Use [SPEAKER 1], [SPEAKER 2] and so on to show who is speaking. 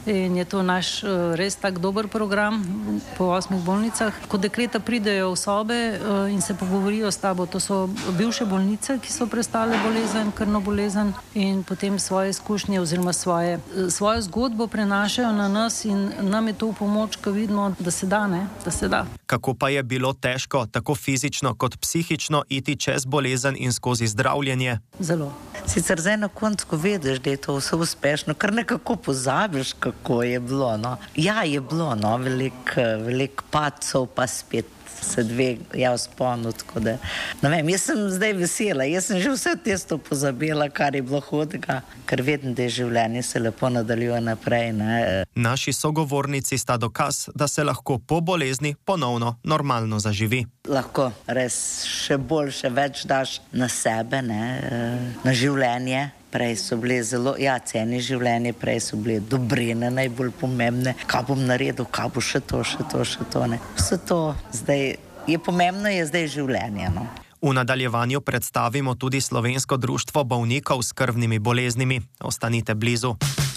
[SPEAKER 1] in je to naš res tak dober program po 8 bolnicah. Ko dekleta pridejo v sobe in se pogovorijo s tabo, to so bivše bolnice, ki so prestale bolezen, krvno bolezen in potem svoje izkušnje oziroma svojo zgodbo prenašajo na nas in nam je to v pomoč, ko vidimo, da se da, ne, da se da.
[SPEAKER 2] Kako pa je bilo težko, tako fizično kot psihično, iti čez bolezen in skozi zdravljenje?
[SPEAKER 1] Zelo.
[SPEAKER 3] Sicer zdaj na koncu, ko vidiš, da je to vse uspešno, kar nekako pozabiš, kako je bilo, no. Ja, je bilo, no, veliko padcev, pa spet se spomnil, tako da, ne vem, jaz sem zdaj vesela, jaz sem že vse testo pozabila, kar je bilo hudega, ker vedem, da je življenje se lepo nadaljuje naprej, ne.
[SPEAKER 2] Naši sogovornici sta dokaz, da se lahko po bolezni ponovno normalno zaživi.
[SPEAKER 3] Lahko res še več daš na sebe, ne, na življenje. Prej so bile zelo, ceni življenje, prej so bile dobrine najbolj pomembne. Kaj bom naredil, kaj bo še to, ne. Vse to zdaj je pomembno, je zdaj življenje, no.
[SPEAKER 2] V nadaljevanju predstavimo tudi Slovensko društvo bolnikov s krvnimi boleznimi. Ostanite blizu.